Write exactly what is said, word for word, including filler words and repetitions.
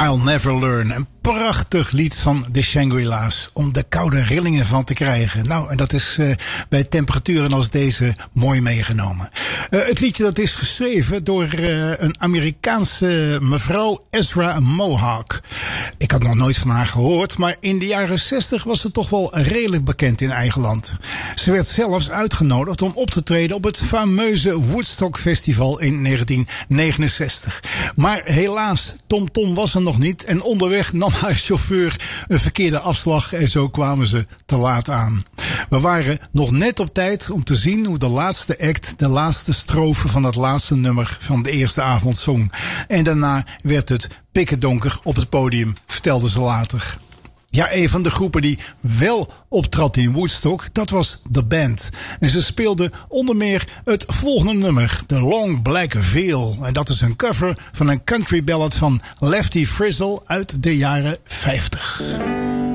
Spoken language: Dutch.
I'll Never Learn. Een prachtig lied van de Shangri-La's. Om de koude rillingen van te krijgen. Nou, en dat is uh, bij temperaturen als deze mooi meegenomen. Uh, het liedje dat is geschreven door uh, een Amerikaanse mevrouw Ezra Mohawk. Ik had nog nooit van haar gehoord. Maar in de jaren zestig was ze toch wel redelijk bekend in eigen land. Ze werd zelfs uitgenodigd om op te treden op het fameuze Woodstock Festival in negentien negenenzestig. Maar helaas, Tom Tom was er nog niet. En onderweg nam haar chauffeur een verkeerde afslag en zo kwamen ze te laat aan. We waren nog net op tijd om te zien hoe de laatste act, de laatste strofe van het laatste nummer van de eerste avond zong. En daarna werd het pikkerdonker op het podium, vertelde ze later. Ja, een van de groepen die wel optrad in Woodstock, dat was The Band. En ze speelden onder meer het volgende nummer, The Long Black Veil. En dat is een cover van een country ballad van Lefty Frizzle uit de jaren vijftig.